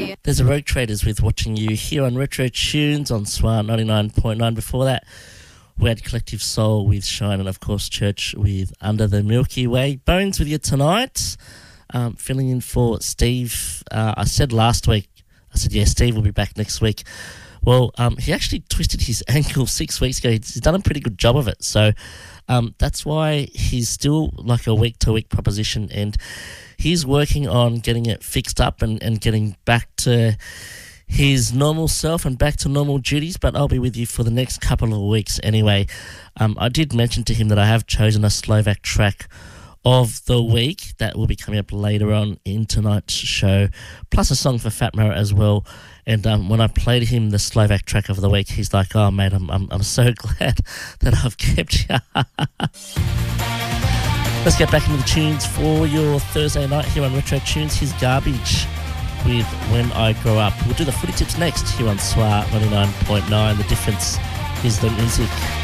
There's a Rogue Traders with Watching You here on Retro Tunes on SWAR 99.9. Before that, we had Collective Soul with Shine and, of course, Church with Under the Milky Way. Bones with you tonight, filling in for Steve. I said last week, Steve will be back next week. Well, he actually twisted his ankle 6 weeks ago. He's done a pretty good job of it. So that's why he's still like a week-to-week proposition, and he's working on getting it fixed up and getting back to his normal self and back to normal duties, but I'll be with you for the next couple of weeks anyway. I did mention to him that I have chosen a Slovak track of the week that will be coming up later on in tonight's show, plus a song for Fat Mara as well. And when I played him the Slovak track of the week, he's like, "Oh mate, I'm so glad that I've kept you." Let's get back into the tunes for your Thursday night here on Retro Tunes. Here's Garbage with When I Grow Up. We'll do the footy tips next here on SWAR 99.9. The difference is the music.